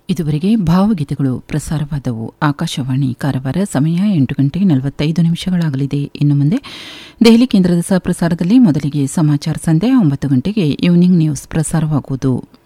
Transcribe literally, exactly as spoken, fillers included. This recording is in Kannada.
ಇದುವರೆಗೆ ಭಾವಗೀತೆಗಳು ಪ್ರಸಾರವಾದವು. ಆಕಾಶವಾಣಿ ಕಾರವಾರ. ಸಮಯ ಎಂಟು ಗಂಟೆ ನಲವತ್ತೈದು ನಿಮಿಷಗಳಾಗಲಿದೆ. ಇನ್ನು ಮುಂದೆ ದೆಹಲಿ ಕೇಂದ್ರದ ಸಹ ಪ್ರಸಾರದಲ್ಲಿ ಮೊದಲಿಗೆ ಸಮಾಚಾರ ಸಂಧ್ಯಾ, ಒಂಬತ್ತು ಗಂಟೆಗೆ ಈವ್ನಿಂಗ್ ನ್ಯೂಸ್ ಪ್ರಸಾರವಾಗುವುದು.